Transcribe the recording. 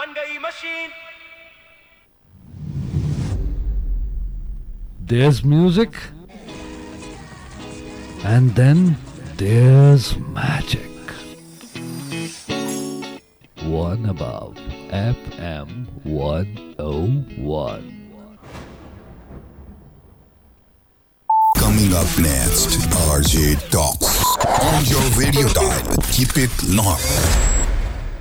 बन गई machine. There's music, and then there's magic. One above FM 101. Coming up next, RJ Talks on your radio dial. Keep it locked.